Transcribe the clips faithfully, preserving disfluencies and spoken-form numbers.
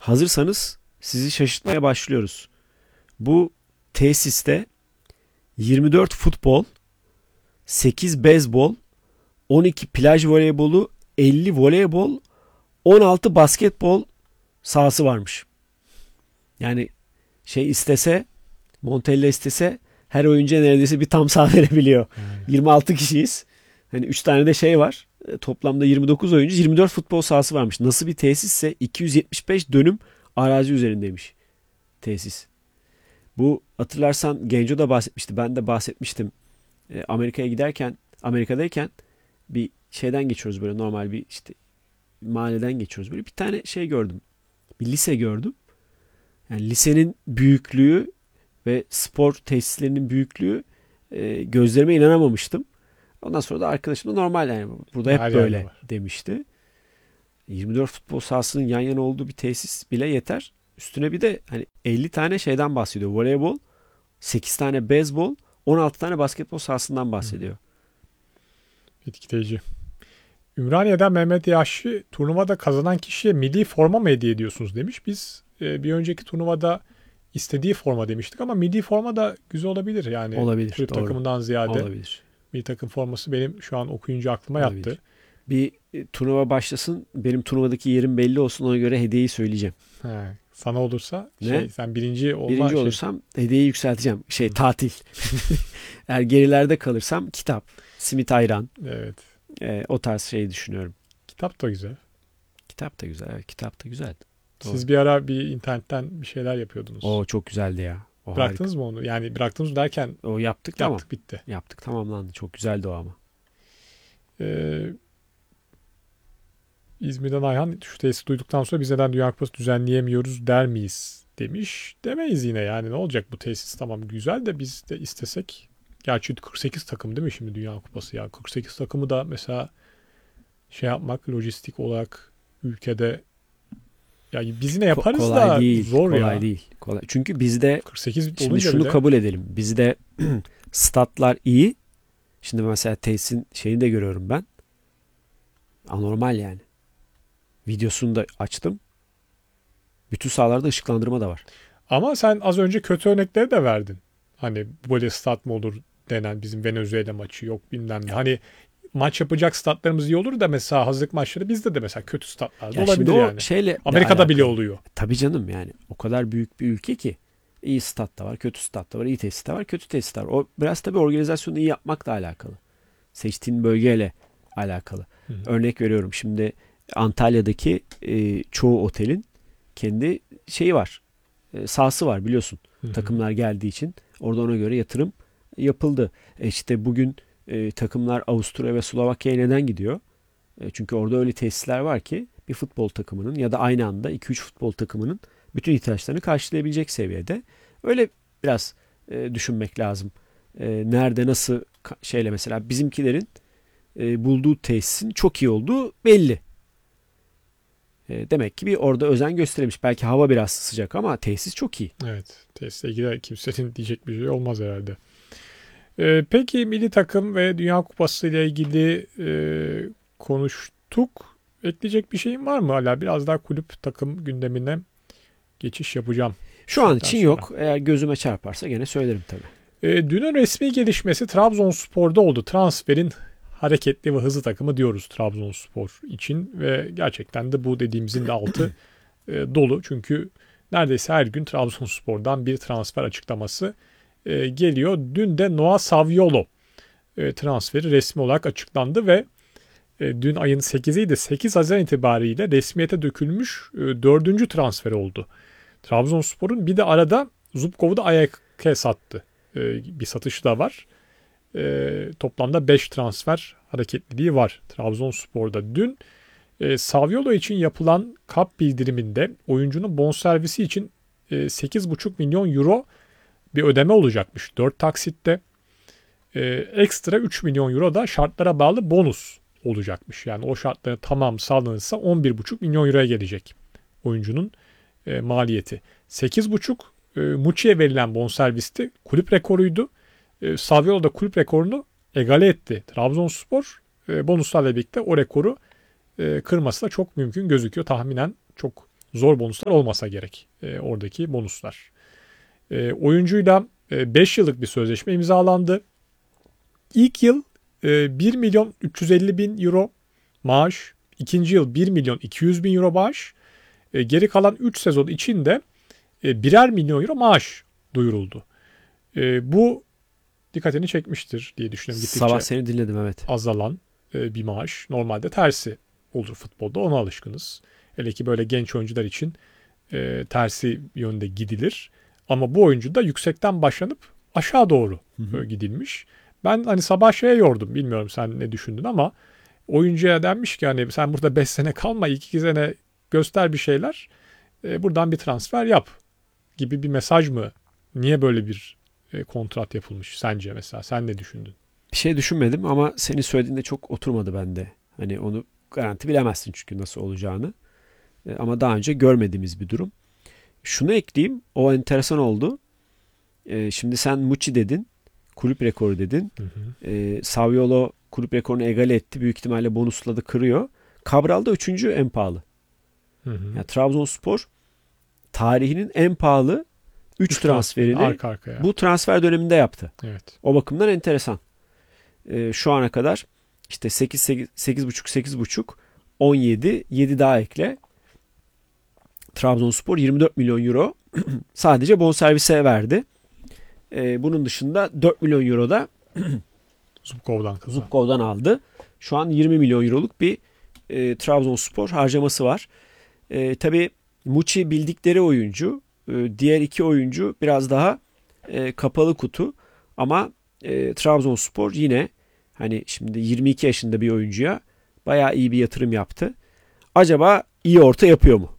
Hazırsanız sizi şaşırtmaya başlıyoruz. Bu tesiste yirmi dört futbol, sekiz beyzbol, on iki plaj voleybolu, elli voleybol, on altı basketbol sahası varmış. Yani şey istese, Montella istese her oyuncuya neredeyse bir tam saha verebiliyor. Hmm. yirmi altı kişiyiz. Hani üç tane de şey var. Toplamda yirmi dokuz oyuncu, yirmi dört futbol sahası varmış. Nasıl bir tesisse? iki yüz yetmiş beş dönüm arazi üzerindeymiş tesis. Bu hatırlarsan Genco da bahsetmişti. Ben de bahsetmiştim. E, Amerika'ya giderken, Amerika'dayken bir şeyden geçiyoruz böyle normal bir işte mahalleden geçiyoruz. Böyle bir tane şey gördüm. Bir lise gördüm. Yani lisenin büyüklüğü ve spor tesislerinin büyüklüğü e, gözlerime inanamamıştım. Ondan sonra da arkadaşım da normal yani burada hep Her böyle demişti. yirmi dört futbol sahasının yan yana olduğu bir tesis bile yeter. Üstüne bir de hani elli tane şeyden bahsediyor. Voleybol, sekiz tane beyzbol, on altı tane basketbol sahasından bahsediyor. Etkileyici. Ümraniye'den Mehmet Yaşlı turnuvada kazanan kişiye milli forma mı hediye ediyorsunuz demiş. Biz e, bir önceki turnuvada istediği forma demiştik ama milli forma da güzel olabilir. Yani olabilir, kulüp doğru. takımından ziyade olabilir. Milli takım forması benim şu an okuyunca aklıma olabilir. Yattı. Bir e, turnuva başlasın. Benim turnuvadaki yerim belli olsun. Ona göre hediyeyi söyleyeceğim. He, sana olursa ne? Şey, sen birinci olma birinci şey... olursam hediyeyi yükselteceğim. Şey tatil. Eğer gerilerde kalırsam kitap, simit ayran. Evet. E, o tarz şeyi düşünüyorum. Kitap da güzel. Kitap da güzel. Evet, kitap da güzel. Siz Doğru. bir ara bir internetten bir şeyler yapıyordunuz. O çok güzeldi ya. O bıraktınız harika. mı onu? Yani bıraktınız derken o yaptık, yaptık tamam. bitti. Yaptık tamamlandı. Çok güzeldi o ama. Ee, İzmir'den Ayhan şu tesisi duyduktan sonra biz neden Dünya Kupası düzenleyemiyoruz der miyiz demiş. Demeyiz yine yani ne olacak bu tesis tamam güzel de biz de istesek. Gerçi kırk sekiz takım değil mi şimdi Dünya Kupası ya? kırk sekiz takımı da mesela şey yapmak lojistik olarak ülkede yani biz yine yaparız kolay da değil, zor kolay ya. Kolay değil. Kolay. Çünkü bizde kırk sekiz şimdi şunu bile... kabul edelim. Bizde statlar iyi. Şimdi mesela tesisin şeyini de görüyorum ben. Anormal yani. Videosunu da açtım. Bütün sahalarda ışıklandırma da var. Ama sen az önce kötü örnekleri de verdin. Hani böyle stat mı olur denen bizim Venezuela maçı yok bilmem ne. Hani maç yapacak statlarımız iyi olur da mesela hazırlık maçları bizde de mesela kötü statlar ya olabilir yani. Şeyle Amerika'da bile oluyor. Tabii canım yani o kadar büyük bir ülke ki iyi stat da var, kötü stat da var, iyi tesis de var, kötü tesis de var. O biraz tabii organizasyonu iyi yapmakla alakalı. Seçtiğin bölgeyle alakalı. Hı-hı. Örnek veriyorum şimdi Antalya'daki e, çoğu otelin kendi şeyi var. E, sahası var biliyorsun. Hı-hı. Takımlar geldiği için orada ona göre yatırım yapıldı. E işte bugün e, takımlar Avusturya ve Slovakya'ya neden gidiyor? E, çünkü orada öyle tesisler var ki bir futbol takımının ya da aynı anda iki üç futbol takımının bütün ihtiyaçlarını karşılayabilecek seviyede. Öyle biraz e, düşünmek lazım. E, nerede nasıl şeyle mesela bizimkilerin e, bulduğu tesisin çok iyi olduğu belli. E, demek ki bir orada özen gösterilmiş. Belki hava biraz sıcak ama tesis çok iyi. Evet. Tesisle ilgili kimsenin diyecek bir şey olmaz herhalde. E, peki milli takım ve Dünya Kupası ile ilgili e, konuştuk. Ekleyecek bir şeyin var mı hala? Biraz daha kulüp takım gündemine geçiş yapacağım. Şu an için sonra. Yok. Eğer gözüme çarparsa gene söylerim tabii. E, dünün resmi gelişmesi Trabzonspor'da oldu. Transferin hareketli ve hızlı takımı diyoruz Trabzonspor için ve gerçekten de bu dediğimizin de altı e, dolu. Çünkü neredeyse her gün Trabzonspor'dan bir transfer açıklaması e, geliyor. Dün de Noah Saviolo e, transferi resmi olarak açıklandı ve e, dün ayın sekiziydi. sekiz Haziran itibariyle resmiyete dökülmüş e, dördüncü transfer oldu. Trabzonspor'un bir de arada Zubkov'u da Ajax'e sattı. E, bir satışı da var. E, toplamda beş transfer hareketliliği var Trabzonspor'da. Dün e, Saviolo için yapılan kap bildiriminde oyuncunun bonservisi için e, sekiz buçuk milyon euro bir ödeme olacakmış dört taksitte. E, ekstra üç milyon euro da şartlara bağlı bonus olacakmış. Yani o şartların tamamı sağlanırsa on bir buçuk milyon euroya gelecek oyuncunun e, maliyeti. sekiz buçuk e, Muçi'ye verilen bonservisti kulüp rekoruydu. E, Saviolo da kulüp rekorunu egale etti. Trabzonspor e, bonuslarla birlikte o rekoru e, kırması da çok mümkün gözüküyor. Tahminen çok Zor bonuslar olmasa gerek e, oradaki bonuslar. E, oyuncuyla beş yıllık bir sözleşme imzalandı. İlk yıl e, bir milyon üç yüz elli bin euro maaş. İkinci yıl bir milyon iki yüz bin euro maaş. E, geri kalan üç sezon içinde e, birer milyon euro maaş duyuruldu. E, bu dikkatini çekmiştir diye düşünüyorum. Gittikçe Sabah seni dinledim, evet. azalan e, bir maaş. Normalde tersi olur futbolda. Ona alışkınız. Hele ki böyle genç oyuncular için e, tersi yönde gidilir. Ama bu oyuncu da yüksekten başlanıp aşağı doğru Hı hı. gidilmiş. Ben hani sabah şeye yordum. Bilmiyorum sen ne düşündün ama oyuncuya denmiş ki hani sen burada beş sene kalma, iki sene göster bir şeyler. E, buradan bir transfer yap gibi bir mesaj mı? Niye böyle bir e, kontrat yapılmış sence mesela? Sen ne düşündün? Bir şey düşünmedim ama senin söylediğinde çok oturmadı bende. Hani onu garanti bilemezsin çünkü nasıl olacağını. E, ama daha önce görmediğimiz bir durum. Şunu ekleyeyim. O enteresan oldu. E, şimdi sen Muçi dedin. Kulüp rekoru dedin. Hı hı. E, Saviolo kulüp rekorunu egale etti. Büyük ihtimalle bonusladı, kırıyor. Cabral da üçüncü en pahalı. Hı hı. Yani Trabzonspor tarihinin en pahalı üç Üç transferini arka arkaya. bu transfer döneminde yaptı. Evet. O bakımdan enteresan. Ee, şu ana kadar işte sekiz, sekiz, sekiz buçuk, sekiz buçuk, on yedi, yedi daha ekle. Trabzonspor yirmi dört milyon euro sadece bonservise verdi. Ee, bunun dışında dört milyon euro da Zubkov'dan kazan. Zubkov'dan aldı. Şu an yirmi milyon euroluk bir e, Trabzonspor harcaması var. E, tabii Muçi bildikleri oyuncu. E, diğer iki oyuncu biraz daha e, kapalı kutu. Ama e, Trabzonspor yine hani şimdi yirmi iki yaşında bir oyuncuya bayağı iyi bir yatırım yaptı. Acaba iyi orta yapıyor mu?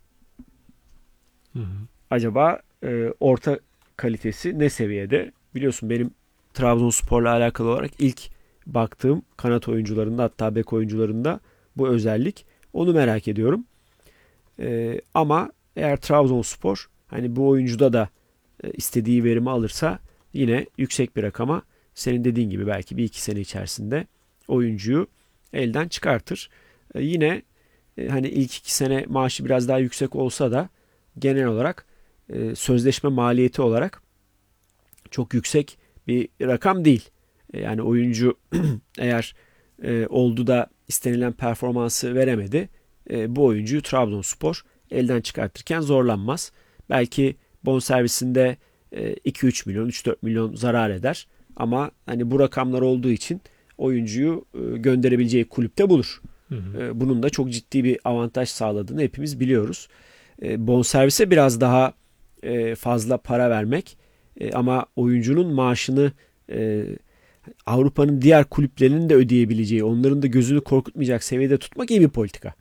Hı hı. Acaba e, orta kalitesi ne seviyede? Biliyorsun benim Trabzonspor'la alakalı olarak ilk baktığım kanat oyuncularında, hatta bek oyuncularında bu özellik. Onu merak ediyorum. E, ama eğer Trabzonspor hani bu oyuncuda da e, istediği verimi alırsa yine yüksek bir rakama, senin dediğin gibi belki bir iki sene içerisinde oyuncuyu elden çıkartır. E, yine e, hani ilk iki sene maaşı biraz daha yüksek olsa da genel olarak e, sözleşme maliyeti olarak çok yüksek bir rakam değil. E, yani oyuncu eğer e, oldu da istenilen performansı veremedi, e, bu oyuncuyu Trabzonspor elden çıkartırken zorlanmaz. Belki bonservisinde e, iki üç milyon, üç dört milyon zarar eder. Ama hani bu rakamlar olduğu için oyuncuyu e, gönderebileceği kulüpte bulur. Hı hı. E, bunun da çok ciddi bir avantaj sağladığını hepimiz biliyoruz. E, bonservise biraz daha e, fazla para vermek e, ama oyuncunun maaşını e, Avrupa'nın diğer kulüplerinin de ödeyebileceği, onların da gözünü korkutmayacak seviyede tutmak iyi bir politika.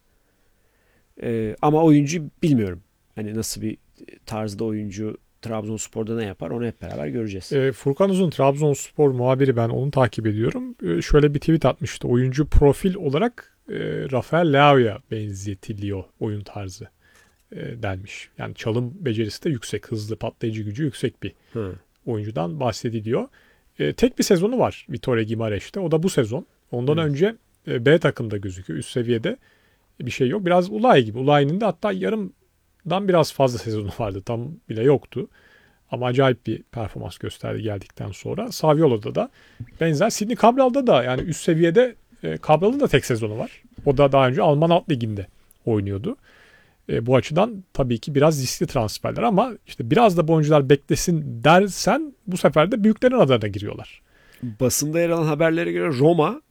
E, ama oyuncu bilmiyorum. Hani nasıl bir tarzda oyuncu Trabzonspor'da ne yapar, onu hep beraber göreceğiz. E, Furkan Uzun Trabzonspor muhabiri, ben onu takip ediyorum. E, şöyle bir tweet atmıştı. Oyuncu profil olarak e, Rafael Leao'ya benzetiliyor oyun tarzı e, denmiş. Yani çalım becerisi de yüksek, hızlı, patlayıcı gücü yüksek bir Hı. oyuncudan bahsediliyor. E, tek bir sezonu var Vitória Guimarães'te. O da bu sezon. Ondan Evet. önce e, B takımda gözüküyor. Üst seviyede bir şey yok. Biraz Ulay gibi. Ulay'ın da hatta yarımdan biraz fazla sezonu vardı. Tam bile yoktu. Ama acayip bir performans gösterdi geldikten sonra. Saviolo'da da benzer. Sidney Cabral'da da yani üst seviyede e, Cabral'ın da tek sezonu var. O da daha önce Alman Alt Ligi'nde oynuyordu. E, bu açıdan tabii ki biraz riskli transferler ama işte biraz da bu oyuncular beklesin dersen bu sefer de büyüklerin adına giriyorlar. Basında yer alan haberlere göre Roma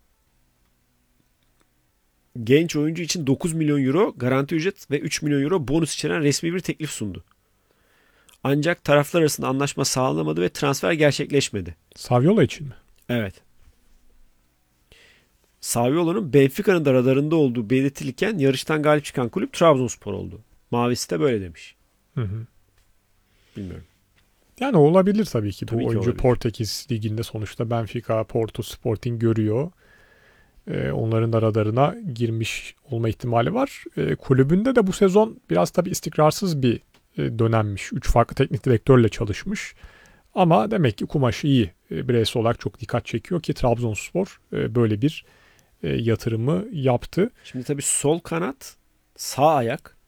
genç oyuncu için dokuz milyon euro garanti ücret ve üç milyon euro bonus içeren resmi bir teklif sundu. Ancak taraflar arasında anlaşma sağlanamadı ve transfer gerçekleşmedi. Saviola için mi? Evet. Saviolo'nun Benfica'nın da radarında olduğu belirtilirken yarıştan galip çıkan kulüp Trabzonspor oldu. Mavisi de böyle demiş. Hı hı. Bilmiyorum. Yani olabilir tabii ki. Tabii Bu ki oyuncu olabilir. Portekiz Ligi'nde sonuçta Benfica, Porto, Sporting görüyor. Ee, onların da radarına girmiş olma ihtimali var. Ee, kulübünde de bu sezon biraz tabii istikrarsız bir e, dönemmiş. Üç farklı teknik direktörle çalışmış. Ama demek ki kumaşı iyi. E, bireysel olarak çok dikkat çekiyor ki Trabzonspor e, böyle bir e, yatırımı yaptı. Şimdi tabii sol kanat, sağ ayak